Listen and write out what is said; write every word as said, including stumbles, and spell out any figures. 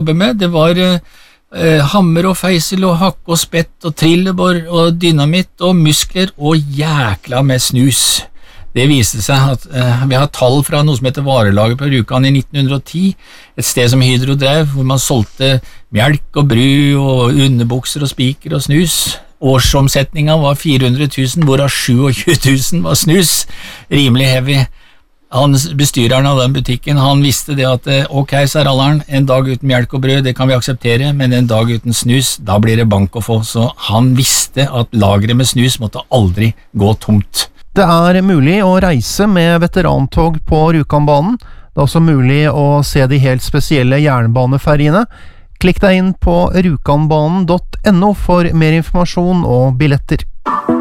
jobbe med. Det var eh, hammer og feisel og hakk og spett og trillebår og dynamitt og muskler og jækla med snus. Det viste seg at eh, vi har tall fra noe som heter varelager på Rjukan i nitten hundre og ti, et sted som Hydro drev, hvor man solgte melk og brød og underbukser og spiker og snus. Årsomsetningen var fire hundre tusen, hvorav tjuesju tusen var snus, rimelig heavy. Han, bestyreren av den butikken, han visste det at ok, sa Rallaren, en dag uten melk og brød, det kan vi akseptere, men en dag uten snus, da blir det bank å få. Så han visste at lageret med snus måtte aldri gå tomt. Det er mulig å reise med veterantog på Rjukanbanen. Det er også mulig å se de helt spesielle jernbaneferjene. Klikk deg inn på rjukanbanen punktum no for mer informasjon og billetter.